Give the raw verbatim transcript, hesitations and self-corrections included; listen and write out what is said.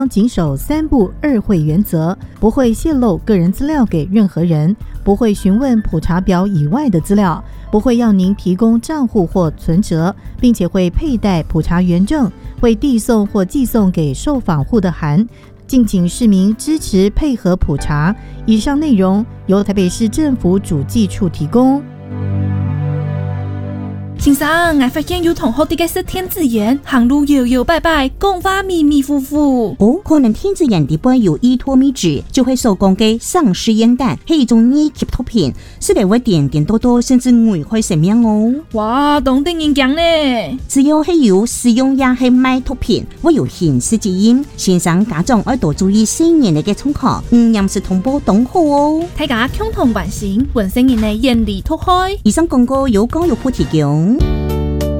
谨守三不二会原则，不会泄露个人资料给任何人，不会询问普查表以外的资料，不会要您提供账户或存折，并且会佩戴普查员证，会递送或寄送给受访户的函。敬请市民支持配合普查。以上内容由台北市政府主计处提供。 先生，我发现有同学啲嘅食天子宴，行路搖摇摆摆，讲话迷迷糊糊。 哦，可能天子宴底杯有依托米脂，就会手工嘅丧尸烟弹，係一種二級毒品，是嚟會點點多多，甚至危害生命哦。 哇，當地人講呢， 只要係有使用也係賣毒品，會有刑事責任。先生家長要多注意新年嘅衝擊，唔飲食同步懂好哦。 大家共同關心，本身人嘅眼裡脫開。 以上廣告由教育部提供。